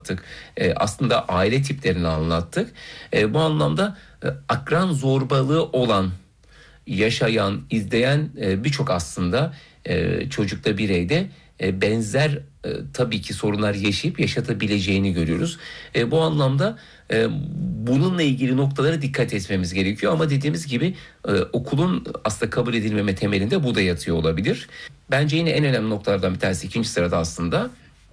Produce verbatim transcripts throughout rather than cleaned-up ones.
E, aslında aile tiplerini anlattık. E, bu anlamda e, akran zorbalığı olan, yaşayan, izleyen e, birçok aslında e, çocukta, bireyde e, benzer e, tabii ki sorunlar yaşayıp yaşatabileceğini görüyoruz. E, bu anlamda e, bununla ilgili noktalara dikkat etmemiz gerekiyor. Ama dediğimiz gibi e, okulun aslında kabul edilmeme temelinde bu da yatıyor olabilir. Bence yine en önemli noktalardan bir tanesi, ikinci sırada aslında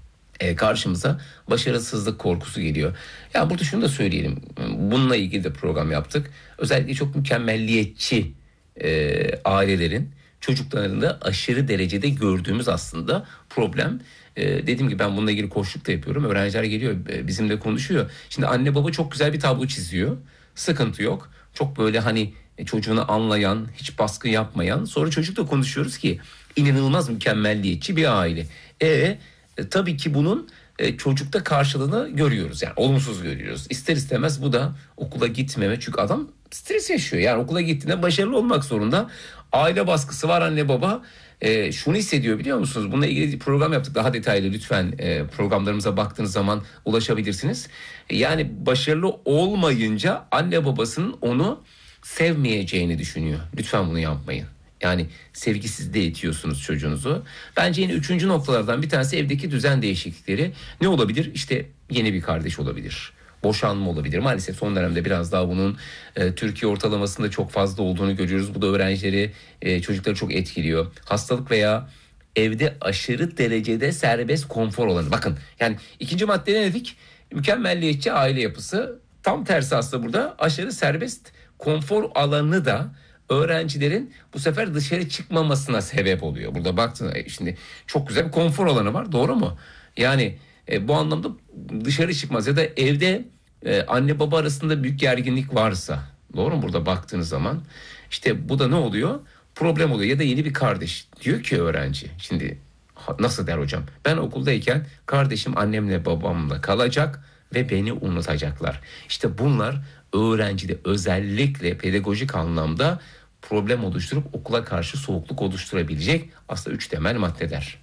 E, karşımıza başarısızlık korkusu geliyor. Ya burada şunu da söyleyelim. Bununla ilgili de program yaptık. Özellikle çok mükemmelliyetçi e, ailelerin çocuklarında aşırı derecede gördüğümüz aslında problem. E, dediğim gibi ben bununla ilgili koçluk da yapıyorum. Öğrenciler geliyor, e, bizimle konuşuyor. Şimdi anne baba çok güzel bir tablo çiziyor. Sıkıntı yok. Çok böyle hani çocuğunu anlayan, hiç baskı yapmayan. Sonra çocukla konuşuyoruz ki inanılmaz mükemmelliyetçi bir aile. E E, tabii ki bunun e, çocukta karşılığını görüyoruz. Yani olumsuz görüyoruz. İster istemez bu da okula gitmeme. Çünkü adam stres yaşıyor. Yani okula gittiğinde başarılı olmak zorunda. Aile baskısı var, anne baba. E, şunu hissediyor, biliyor musunuz? Bununla ilgili program yaptık. Daha detaylı lütfen e, programlarımıza baktığınız zaman ulaşabilirsiniz. E, yani başarılı olmayınca anne babasının onu sevmeyeceğini düşünüyor. Lütfen bunu yapmayın. Yani sevgisizliğe itiyorsunuz çocuğunuzu. Bence yine üçüncü noktalardan bir tanesi evdeki düzen değişiklikleri. Ne olabilir? İşte yeni bir kardeş olabilir. Boşanma olabilir. Maalesef son dönemde biraz daha bunun e, Türkiye ortalamasında çok fazla olduğunu görüyoruz. Bu da öğrencileri, e, çocukları çok etkiliyor. Hastalık veya evde aşırı derecede serbest konfor alanı. Bakın, yani ikinci madde ne dedik? Mükemmelliyetçi aile yapısı. Tam tersi aslında burada aşırı serbest konfor alanı da öğrencilerin bu sefer dışarı çıkmamasına sebep oluyor. Burada baktığında şimdi çok güzel bir konfor alanı var, doğru mu? Yani e, bu anlamda dışarı çıkmaz ya da evde e, anne baba arasında büyük gerginlik varsa, doğru mu burada baktığınız zaman? İşte bu da ne oluyor? Problem oluyor. Ya da yeni bir kardeş, diyor ki öğrenci, şimdi nasıl der hocam? Ben okuldayken kardeşim annemle babamla kalacak ve beni unutacaklar. İşte bunlar öğrencide özellikle pedagojik anlamda problem oluşturup okula karşı soğukluk oluşturabilecek aslında üç temel maddeler.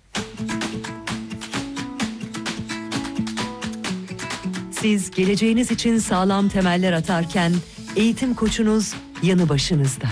Siz geleceğiniz için sağlam temeller atarken eğitim koçunuz yanı başınızda.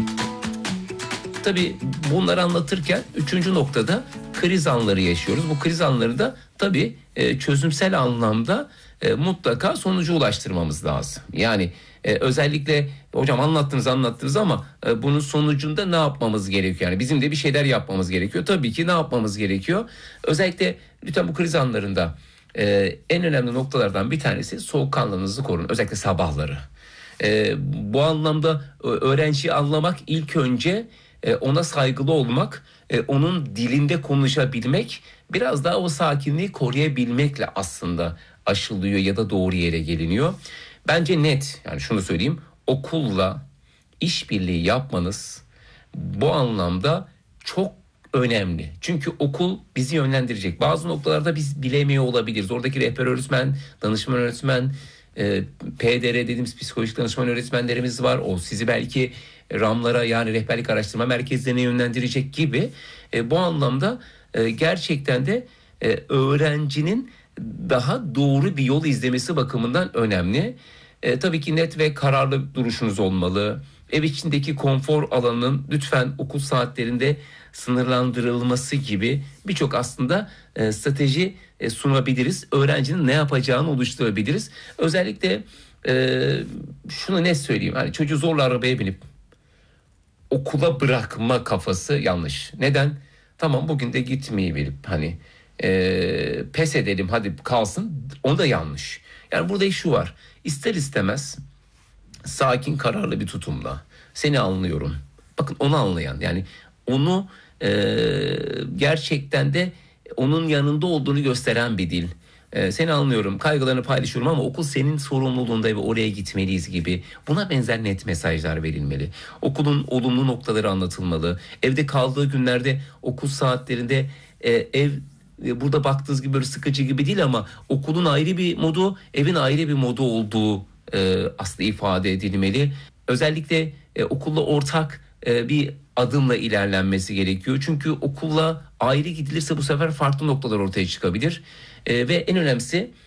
Tabii bunları anlatırken üçüncü noktada kriz anları yaşıyoruz. Bu kriz anları da tabii çözümsel anlamda mutlaka sonuca ulaştırmamız lazım. Yani Ee, özellikle hocam anlattınız anlattınız ama e, bunun sonucunda ne yapmamız gerekiyor? Yani bizim de bir şeyler yapmamız gerekiyor. Tabii ki ne yapmamız gerekiyor? Özellikle lütfen bu kriz anlarında e, en önemli noktalardan bir tanesi soğukkanlılığınızı korun. Özellikle sabahları. E, bu anlamda öğrenciyi anlamak, ilk önce e, ona saygılı olmak, e, onun dilinde konuşabilmek, biraz daha o sakinliği koruyabilmekle aslında aşılıyor ya da doğru yere geliniyor. Bence net, yani şunu söyleyeyim, okulla işbirliği yapmanız bu anlamda çok önemli. Çünkü okul bizi yönlendirecek. Bazı noktalarda biz bilemiyor olabiliriz. Oradaki rehber öğretmen, danışman öğretmen, e, P D R dediğimiz psikolojik danışman öğretmenlerimiz var. O sizi belki RAM'lara, yani rehberlik araştırma merkezlerine yönlendirecek gibi. E, bu anlamda e, gerçekten de e, öğrencinin daha doğru bir yol izlemesi bakımından önemli. E, tabii ki net ve kararlı duruşunuz olmalı. Ev içindeki konfor alanının lütfen okul saatlerinde sınırlandırılması gibi birçok aslında e, strateji e, sunabiliriz. Öğrencinin ne yapacağını oluşturabiliriz. Özellikle e, şunu net söyleyeyim. Hani çocuğu zorla arabaya binip okula bırakma kafası yanlış. Neden? Tamam, bugün de gitmeyelim, hani e, pes edelim, hadi kalsın. O da yanlış. Yani burada şu var. İster istemez sakin, kararlı bir tutumla seni anlıyorum. Bakın, onu anlayan, yani onu e, gerçekten de onun yanında olduğunu gösteren bir dil. E, seni anlıyorum, kaygılarını paylaşıyorum ama okul senin sorumluluğunda ve oraya gitmeliyiz gibi, buna benzer net mesajlar verilmeli. Okulun olumlu noktaları anlatılmalı. Evde kaldığı günlerde okul saatlerinde e, ev burada baktığınız gibi böyle sıkıcı gibi değil ama okulun ayrı bir modu, evin ayrı bir modu olduğu e, aslında ifade edilmeli. Özellikle e, okulla ortak e, bir adımla ilerlenmesi gerekiyor. Çünkü okulla ayrı gidilirse bu sefer farklı noktalar ortaya çıkabilir. E, ve en önemlisi